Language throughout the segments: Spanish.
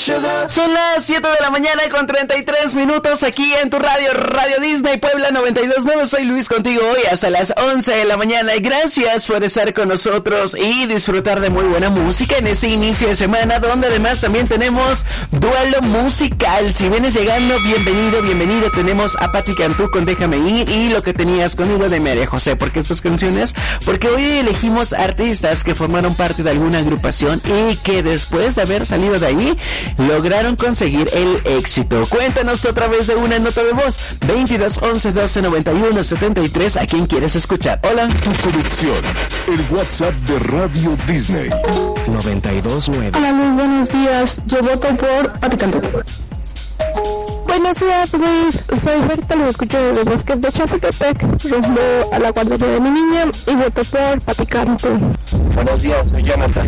Son las 7 de la mañana con 33 minutos aquí en tu radio, Radio Disney Puebla 92.9. Soy Luis contigo hoy hasta las 11 de la mañana. Y gracias por estar con nosotros y disfrutar de muy buena música en este inicio de semana, donde además también tenemos duelo musical. Si vienes llegando, bienvenido. Tenemos a Pati Cantú con Déjame Ir y Lo que tenías conmigo de María José. ¿Por qué estas canciones? Porque hoy elegimos artistas que formaron parte de alguna agrupación y que después de haber salido de ahí lograron conseguir el éxito. Cuéntanos otra vez de una nota de voz. 22 11 12 91 73. ¿A quién quieres escuchar? Hola. Tu conexión. El WhatsApp de Radio Disney. 92.9. Hola Luis, buenos días. Yo voto por Pati Cantú. Buenos días, Luis. Soy Berta, lo escucho de Bosque de Chapultepec, rumbo a la guardería de mi niña y voto por Pati Cantú. Buenos días, soy Jonathan.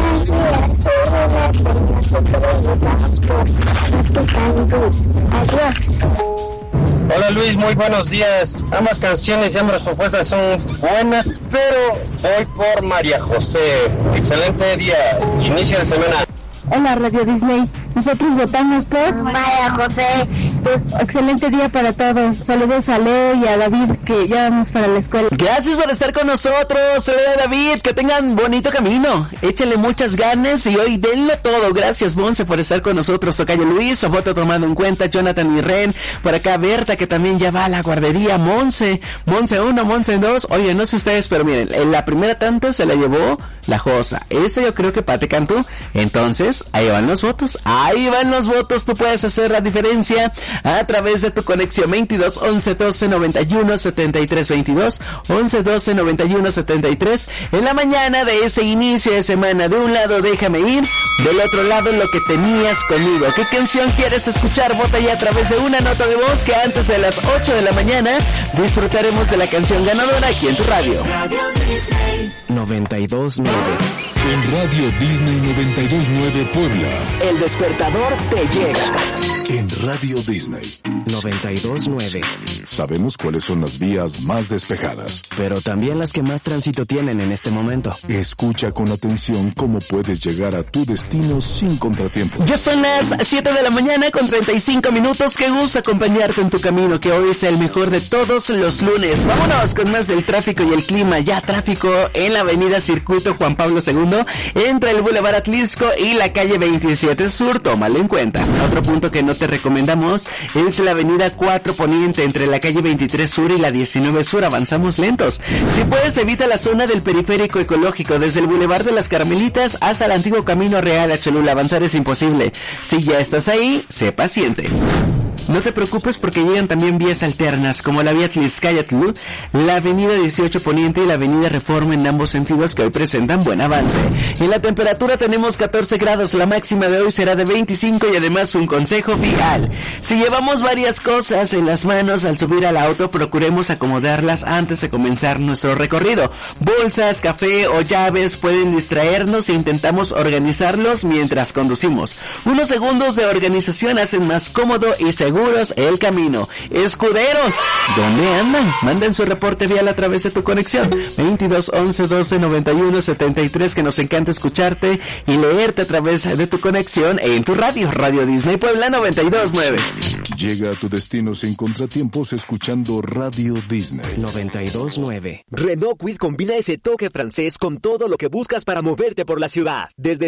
Hola Luis, muy buenos días. Ambas canciones y ambas propuestas son buenas, pero voy por María José. Excelente día, inicio de semana. Hola Radio Disney, nosotros votamos por María José. Excelente día para todos. Saludos a Leo y a David, que ya vamos para la escuela. Gracias por estar con nosotros, Leo, David, que tengan bonito camino. Échenle muchas ganas y hoy denlo todo. Gracias, Monse, por estar con nosotros. Tocayo Luis, voto tomando en cuenta, Jonathan y Ren. Por acá Berta, que también ya va a la guardería. Monse 1, Monse 2. Oye, no sé ustedes, pero miren, en la primera tanda se la llevó la Josa. Esta yo creo que Pati Cantú. Entonces, ahí van los votos. Tú puedes hacer la diferencia a través de tu conexión. 22 11 12 91 73 22 11 12 91 73. En la mañana de ese inicio de semana, de un lado Déjame Ir, del otro lado Lo que tenías conmigo. ¿Qué canción quieres escuchar? Vota ya a través de una nota de voz, que antes de las 8 de la mañana disfrutaremos de la canción ganadora aquí en tu radio. 92.9. En Radio Disney 92.9 Puebla. El despertador te llega. En Radio Disney 92.9. Sabemos cuáles son las vías más despejadas, pero también las que más tránsito tienen en este momento. Escucha con atención cómo puedes llegar a tu destino sin contratiempo. Ya son las 7 de la mañana con 35 minutos. Qué gusto acompañarte en tu camino, que hoy es el mejor de todos los lunes. Vámonos con más del tráfico y el clima. Ya tráfico en la avenida Circuito Juan Pablo II, entre el Boulevard Atlisco y la calle 27 Sur. Tómalo en cuenta. Otro punto que no te recomendamos es la avenida 4 Poniente, entre la calle 23 Sur y la 19 Sur. Avanzamos lentos. Si puedes, evita la zona del periférico ecológico, desde el Boulevard de las Carmelitas hasta el antiguo Camino Real a Cholula. Avanzar es imposible. Si ya estás ahí, sé paciente. No te preocupes, porque llegan también vías alternas, como la vía Tliscayatl, la avenida 18 Poniente y la avenida Reforma, en ambos sentidos, que hoy presentan buen avance. En la temperatura tenemos 14 grados, la máxima de hoy será de 25 y además un consejo vial. Si llevamos varias cosas en las manos al subir al auto, procuremos acomodarlas antes de comenzar nuestro recorrido. Bolsas, café o llaves pueden distraernos e intentamos organizarlos mientras conducimos. Unos segundos de organización hacen más cómodo y seguros el camino. Escuderos, ¿dónde andan? Manden su reporte vial a través de tu conexión. 22 11 12 91 73, que nos encanta escucharte y leerte a través de tu conexión en tu radio, Radio Disney Puebla 92.9. Llega a tu destino sin contratiempos escuchando Radio Disney 92.9. Renault Kwid combina ese toque francés con todo lo que buscas para moverte por la ciudad. Desde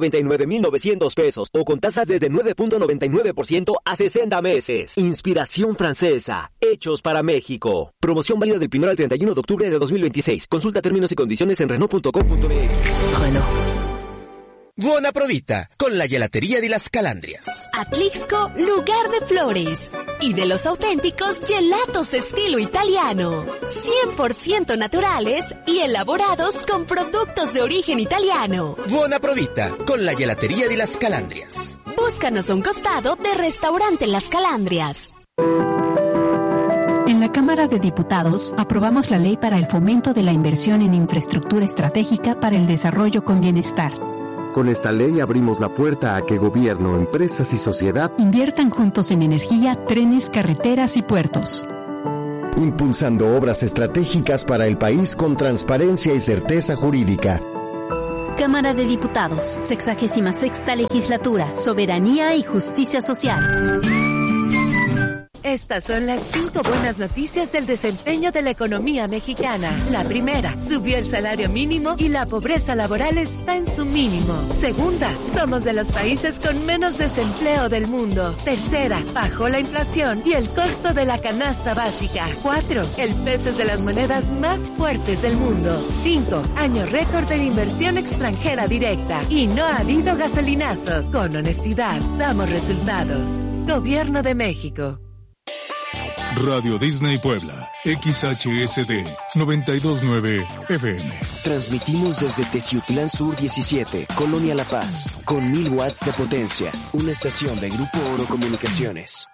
199,900 pesos o con tasas desde 9.99% a 60 meses. Inspiración francesa, hechos para México. Promoción válida del 1 al 31 de octubre de 2026. Consulta términos y condiciones en Renault.com.mx. Renault. Buona provita con la gelatería de las Calandrias. Atlixco, lugar de flores y de los auténticos gelatos estilo italiano. 100% naturales y elaborados con productos de origen italiano. Buona provita con la gelatería de las Calandrias. Búscanos a un costado de Restaurante Las Calandrias. En la Cámara de Diputados aprobamos la ley para el fomento de la inversión en infraestructura estratégica para el desarrollo con bienestar. Con esta ley abrimos la puerta a que gobierno, empresas y sociedad inviertan juntos en energía, trenes, carreteras y puertos. Impulsando obras estratégicas para el país con transparencia y certeza jurídica. Cámara de Diputados, 66ª Legislatura, Soberanía y Justicia Social. Estas son las 5 buenas noticias del desempeño de la economía mexicana. La primera, subió el salario mínimo y la pobreza laboral está en su mínimo. Segunda, somos de los países con menos desempleo del mundo. Tercera, bajó la inflación y el costo de la canasta básica. 4, el peso es de las monedas más fuertes del mundo. 5, año récord de inversión extranjera directa. Y no ha habido gasolinazo. Con honestidad, damos resultados. Gobierno de México. Radio Disney Puebla, XHSD 929 FM. Transmitimos desde Teciutlán Sur 17, Colonia La Paz, con 1000 watts de potencia. Una estación de Grupo Oro Comunicaciones.